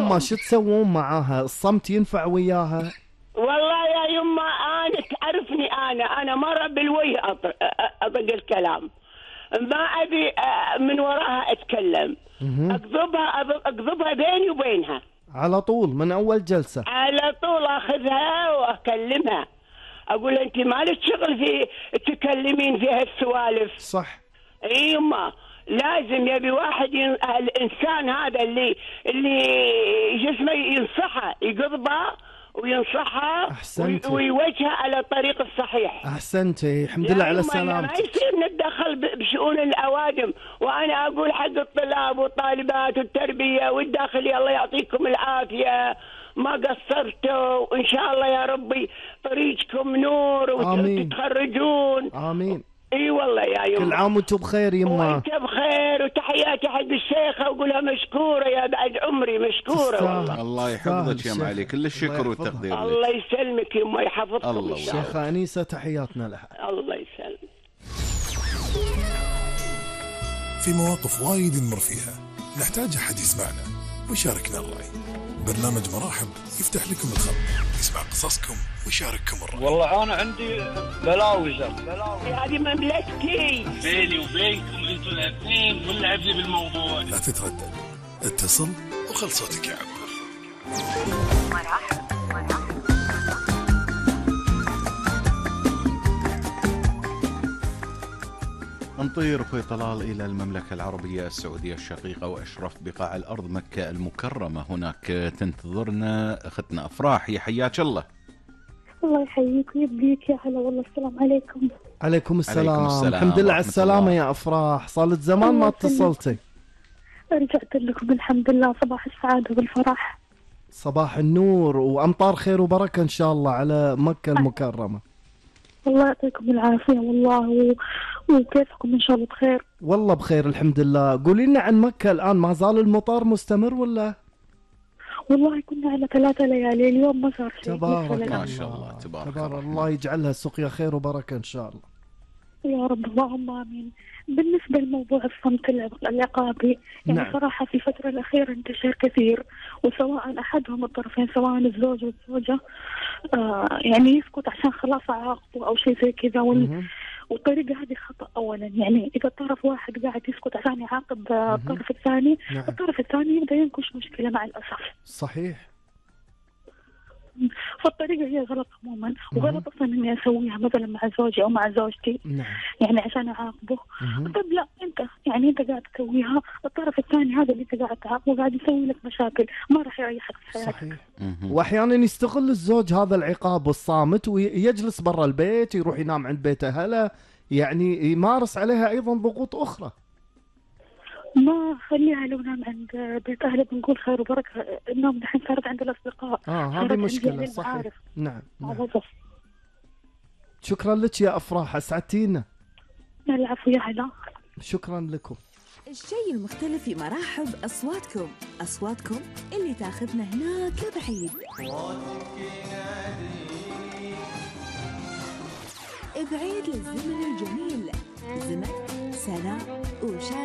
يما شو تسوون معاها؟ الصمت ينفع وياها؟ والله يا يما انا تعرفني، انا مره بالوجه اطق الكلام، ما ابي من وراها اتكلم. اقضبها بيني وبينها على طول من اول جلسه، على طول اخذها واكلمها، اقول انت مالك شغل في تكلمين في هالسوالف. صح. اي يما لازم يبي واحد الانسان هذا اللي جسمه ينصحه، يقضبه وينصحها ويوجهها على الطريق الصحيح. احسنتي، الحمد لله على سلامتك. ما يصير نتدخل بشؤون الاوادم، وانا اقول حق الطلاب والطالبات والتربيه والداخليه الله يعطيكم العافيه، ما قصرتوا، وان شاء الله يا ربي طريقكم نور وتتخرجون. امين. اي والله يا يما، كل عام وانتم بخير يما. وانت بخير، وتحياتي حق الشيخه، واقولها مشكوره يا بعد عمري، مشكوره والله. الله يحفظك يا معالي، كل الشكر والتقدير لك. الله يسلمك يما، يحفظكم الله. الشيخه انيسه تحياتنا لها. الله يسلمك. في مواقف وايد نمر فيها نحتاج احد يسمعنا ويشاركنا الرأي. برنامج مراحب يفتح لكم الخط، يسمع قصصكم ويشارككم الرأي. والله أنا عندي بلاوزة هذه مملكتي، بيني وبينكم أنتوا الاثنين واللعبي بالموضوع. لا تتردد، اتصل وخل صوتك يعبر. مراحب. نطير في طلال إلى المملكة العربية السعودية الشقيقة وأشرف بقاع الأرض مكة المكرمة. هناك تنتظرنا أختنا أفراح، يا حياك الله. الله يحييك ويبديك يا هلا والله. السلام عليكم. عليكم السلام. الحمد لله على السلامة يا أفراح، صارت زمان ما اتصلتي. رجعت لكم الحمد لله، صباح السعادة والفرح. صباح النور وأمطار خير وبركة إن شاء الله على مكة المكرمة. الله يعطيكم العافية والله، وكيفكم إن شاء الله بخير؟ والله بخير الحمد لله. قولي لنا عن مكة الآن، ما زال المطار مستمر ولا؟ والله كنا على 3 ليالي، اليوم ما صار شيء. تبارك الله. ما شاء الله تبارك الله، يجعلها سقيا خير وبركة إن شاء الله يا رب، اللهم آمين. بالنسبة لموضوع الصمت العقابي، يعني نعم. صراحة في الفترة الأخيرة انتشر كثير، وسواء أحدهم الطرفين سواء الزوج والزوجة يعني يسكت عشان خلاص عاقبه أو شيء زي كذا، والطريقة هذه خطأ. أولا يعني إذا طرف واحد قاعد يسكت عشان يعاقب الطرف الثاني، نعم. الطرف الثاني يبدأ ينكش مشكلة مع الأسف. صحيح. فالطريقة هي غلط عموما، وغلط أصلا إني أسويها مثلا مع زوجي أو مع زوجتي، نعم. يعني عشان أعاقبه. طيب لا، أنت قاعد تسويها، الطرف الثاني هذا اللي أنت قاعد تعاقبه قاعد يسوي لك مشاكل، ما راح يريحك في حياتك. صحيح. وأحيانا يستغل الزوج هذا العقاب والصامت ويجلس برا البيت، يروح ينام عند بيت أهله، يعني يمارس عليها أيضا ضغوط أخرى. ما خليها لو نام عند بيت أهله بنقول خير وبركة، النوم دحين صارت عند الأصدقاء. هذه مشكلة. صحيح. نعم. شكرا لك يا أفراح، أسعدتينا. العفو يا هلا. شكرا لكم. الشيء المختلف في مراحب أصواتكم اللي تاخذنا هناك بعيد. بعيد للزمن الجميل، زمن سلام وشارع.